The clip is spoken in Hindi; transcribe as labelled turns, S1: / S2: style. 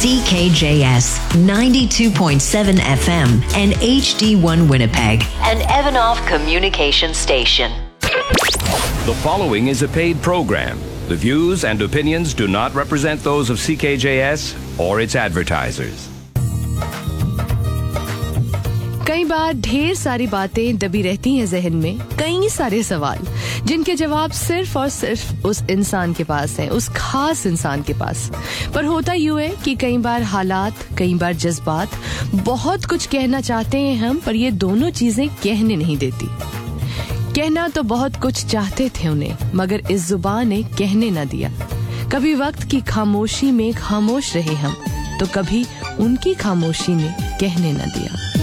S1: CKJS 92.7 FM and HD1 Winnipeg, an Evanoff communication station.
S2: The following is a paid program. The views and opinions do not represent those of CKJS or its advertisers.
S3: कई बार ढेर सारी बातें दबी रहती हैं जहन में, कई सारे सवाल जिनके जवाब सिर्फ और सिर्फ उस इंसान के पास हैं, उस खास इंसान के पास। पर होता यूं है कि कई बार हालात, कई बार जज्बात, बहुत कुछ कहना चाहते हैं हम, पर ये दोनों चीजें कहने नहीं देती। कहना तो बहुत कुछ चाहते थे उन्हें, मगर इस जुबान ने कहने न दिया। कभी वक्त की खामोशी में खामोश रहे हम, तो कभी उनकी खामोशी ने कहने न दिया।